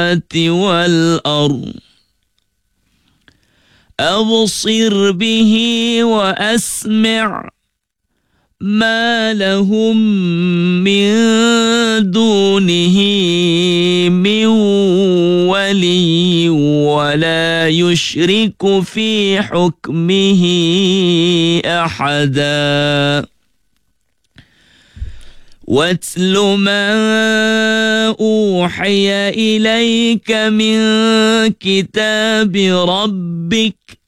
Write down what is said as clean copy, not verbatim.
والأرض أبصر به وأسمع ما لهم من دونه من ولي ولا يشرك في حكمه أحدا واتل ما أوحي إليك من كتاب ربك